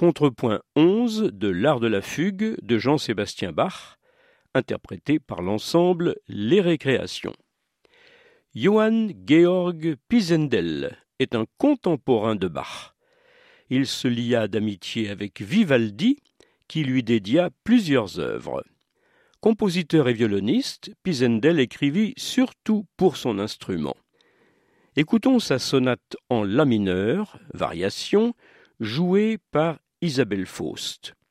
contrepoint 11 de l'art de la fugue de Jean-Sébastien Bach, interprété par l'ensemble Les Récréations. Johann Georg Pisendel est un contemporain de Bach. Il se lia d'amitié avec Vivaldi, qui lui dédia plusieurs œuvres. Compositeur et violoniste, Pisendel écrivit surtout pour son instrument. Écoutons sa sonate en la mineur, variation, jouée par Isabelle Faust.